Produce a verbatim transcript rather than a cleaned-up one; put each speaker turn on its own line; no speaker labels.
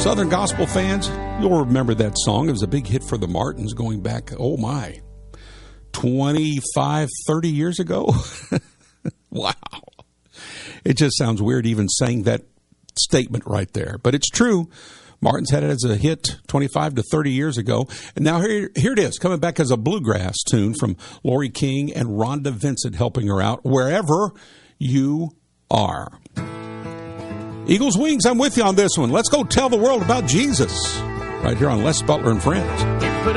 Southern gospel fans, you'll remember that song. It was a big hit for the Martins going back, oh my, twenty-five, thirty years ago. Wow. It just sounds weird even saying that statement right there. But it's true. Martins had it as a hit twenty-five to thirty years ago. And now here, here it is, coming back as a bluegrass tune from Lori King and Rhonda Vincent helping her out wherever you are. Eagles Wings, I'm with you on this one. Let's go tell the world about Jesus right here on Les Butler and Friends.